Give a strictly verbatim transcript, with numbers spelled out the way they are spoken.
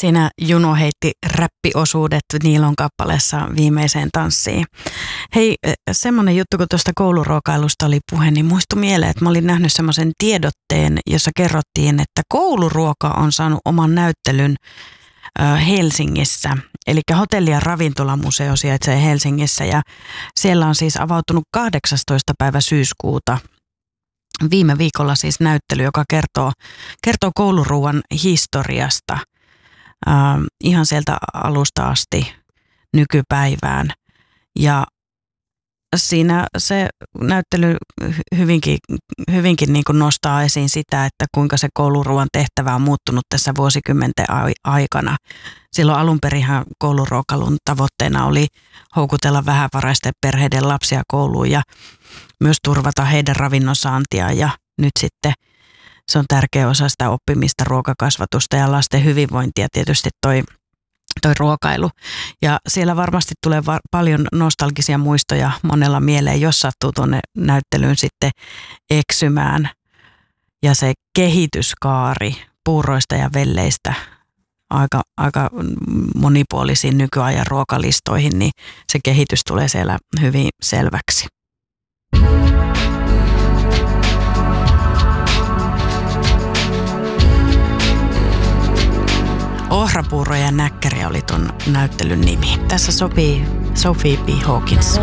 Siinä Juno heitti räppiosuudet Niilon kappaleessa Viimeiseen tanssiin. Hei, semmoinen juttu, kun tuosta kouluruokailusta oli puhe, niin muistui mieleen, että mä olin nähnyt semmoisen tiedotteen, jossa kerrottiin, että kouluruoka on saanut oman näyttelyn Helsingissä. Eli hotelli- ja ravintolamuseo sijaitsee Helsingissä ja siellä on siis avautunut kahdeksastoista päivä syyskuuta. Viime viikolla siis näyttely, joka kertoo, kertoo kouluruuan historiasta äh, ihan sieltä alusta asti nykypäivään. Ja siinä se näyttely hyvinkin, hyvinkin niin kuin nostaa esiin sitä, että kuinka se kouluruuan tehtävä on muuttunut tässä vuosikymmenten aikana. Silloin alunperinhän kouluruokailun tavoitteena oli houkutella vähävaraisten perheiden lapsia kouluun ja myös turvata heidän ravinnon saantia. Ja nyt sitten se on tärkeä osa sitä oppimista, ruokakasvatusta ja lasten hyvinvointia tietysti toi toi ruokailu. Ja siellä varmasti tulee va- paljon nostalgisia muistoja monella mieleen, jos sattuu tuonne näyttelyyn sitten eksymään. Ja se kehityskaari puuroista ja velleistä aika, aika monipuolisiin nykyajan ruokalistoihin, niin se kehitys tulee siellä hyvin selväksi. Ohrapuuro ja näkkäri oli ton näyttelyn nimi. Tässä sopii Sophie B. Hawkins.